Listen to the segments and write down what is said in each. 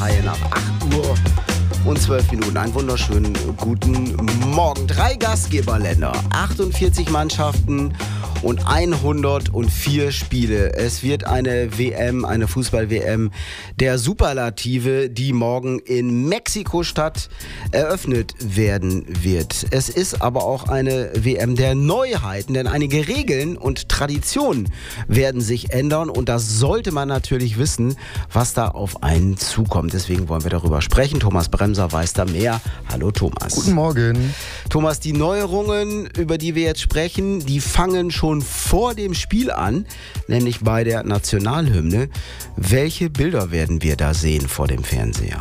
Haie nach 8 Uhr und 12 Minuten. Einen wunderschönen guten Morgen. 3 Gastgeberländer, 48 Mannschaften und 104 Spiele. Es wird eine WM, eine Fußball-WM der Superlative, die morgen in Mexiko-Stadt eröffnet werden wird. Es ist aber auch eine WM der Neuheiten, denn einige Regeln und Traditionen werden sich ändern und das sollte man natürlich wissen, was da auf einen zukommt. Deswegen wollen wir darüber sprechen. Thomas Bremser weiß da mehr. Hallo Thomas. Guten Morgen. Thomas, die Neuerungen, über die wir jetzt sprechen, die fangen schon vor dem Spiel an, nämlich bei der Nationalhymne. Welche Bilder werden wir da sehen vor dem Fernseher?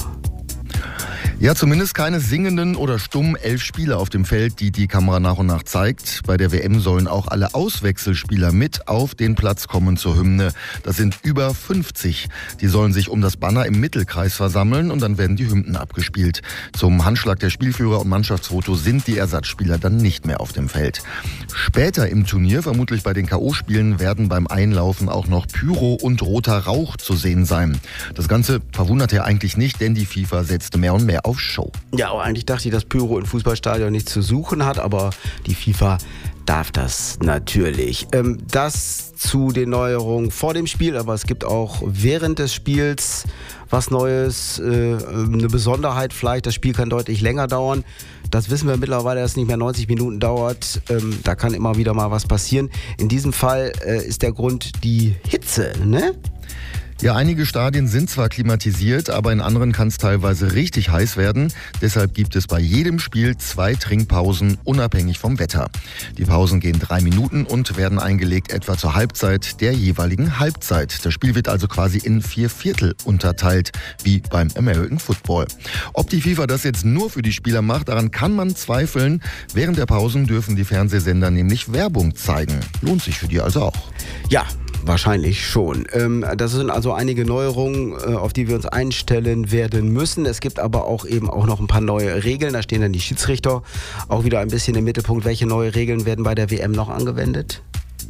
Ja, zumindest keine singenden oder stummen 11 Spieler auf dem Feld, die die Kamera nach und nach zeigt. Bei der WM sollen auch alle Auswechselspieler mit auf den Platz kommen zur Hymne. Das sind über 50. Die sollen sich um das Banner im Mittelkreis versammeln und dann werden die Hymnen abgespielt. Zum Handschlag der Spielführer und Mannschaftsfoto sind die Ersatzspieler dann nicht mehr auf dem Feld. Später im Turnier, vermutlich bei den K.O.-Spielen, werden beim Einlaufen auch noch Pyro und roter Rauch zu sehen sein. Das Ganze verwundert ja eigentlich nicht, denn die FIFA setzte mehr und mehr auf Show. Ja, aber eigentlich dachte ich, dass Pyro im Fußballstadion nichts zu suchen hat, aber die FIFA darf das natürlich. Das zu den Neuerungen vor dem Spiel, aber es gibt auch während des Spiels was Neues, eine Besonderheit vielleicht. Das Spiel kann deutlich länger dauern. Das wissen wir mittlerweile, dass es nicht mehr 90 Minuten dauert. Da kann immer wieder mal was passieren. In diesem Fall ist der Grund die Hitze, ne? Ja, einige Stadien sind zwar klimatisiert, aber in anderen kann es teilweise richtig heiß werden. Deshalb gibt es bei jedem Spiel 2 Trinkpausen, unabhängig vom Wetter. Die Pausen gehen 3 Minuten und werden eingelegt etwa zur Halbzeit der jeweiligen Halbzeit. Das Spiel wird also quasi in 4 Viertel unterteilt, wie beim American Football. Ob die FIFA das jetzt nur für die Spieler macht, daran kann man zweifeln. Während der Pausen dürfen die Fernsehsender nämlich Werbung zeigen. Lohnt sich für die also auch. Ja, wahrscheinlich schon. Das sind also einige Neuerungen, auf die wir uns einstellen werden müssen. Es gibt aber auch eben auch noch ein paar neue Regeln. Da stehen dann die Schiedsrichter auch wieder ein bisschen im Mittelpunkt. Welche neue Regeln werden bei der WM noch angewendet?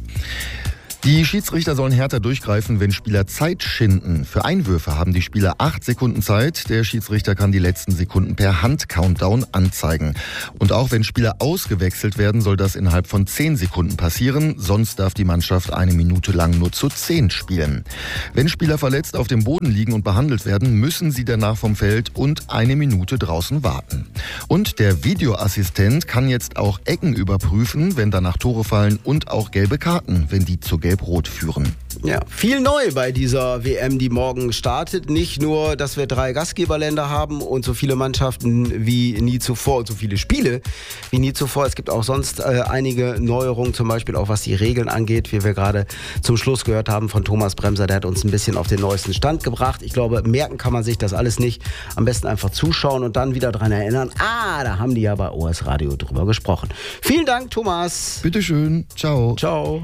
Die Schiedsrichter sollen härter durchgreifen, wenn Spieler Zeit schinden. Für Einwürfe haben die Spieler 8 Sekunden Zeit. Der Schiedsrichter kann die letzten Sekunden per Hand-Countdown anzeigen. Und auch wenn Spieler ausgewechselt werden, soll das innerhalb von 10 Sekunden passieren. Sonst darf die Mannschaft 1 Minute lang nur zu 10 spielen. Wenn Spieler verletzt auf dem Boden liegen und behandelt werden, müssen sie danach vom Feld und 1 Minute draußen warten. Und der Videoassistent kann jetzt auch Ecken überprüfen, wenn danach Tore fallen und auch gelbe Karten, wenn die zu Gelb-Rot führen. Ja, viel neu bei dieser WM, die morgen startet. Nicht nur, dass wir 3 Gastgeberländer haben und so viele Mannschaften wie nie zuvor und so viele Spiele wie nie zuvor. Es gibt auch sonst einige Neuerungen, zum Beispiel auch was die Regeln angeht, wie wir gerade zum Schluss gehört haben von Thomas Bremser. Der hat uns ein bisschen auf den neuesten Stand gebracht. Ich glaube, merken kann man sich das alles nicht. Am besten einfach zuschauen und dann wieder dran erinnern. Da haben die ja bei OS Radio drüber gesprochen. Vielen Dank, Thomas. Bitteschön. Ciao. Ciao.